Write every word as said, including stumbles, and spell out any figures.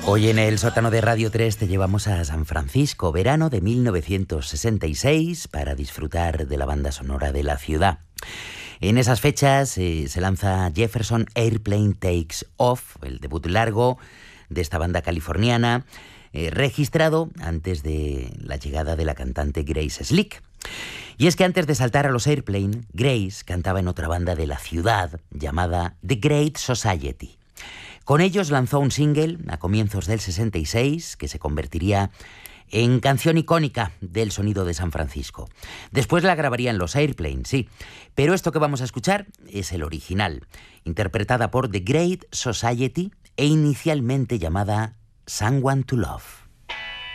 Hoy en el sótano de Radio tres te llevamos a San Francisco, verano de mil novecientos sesenta y seis, para disfrutar de la banda sonora de la ciudad. En esas fechas eh, se lanza Jefferson Airplane Takes Off, el debut largo de esta banda californiana, eh, registrado antes de la llegada de la cantante Grace Slick. Y es que antes de saltar a los Airplane, Grace cantaba en otra banda de la ciudad llamada The Great Society. Con ellos lanzó un single a comienzos del sesenta y seis que se convertiría en canción icónica del sonido de San Francisco. Después la grabarían los Airplane, sí, pero esto que vamos a escuchar es el original, interpretada por The Great Society e inicialmente llamada Someone to Love.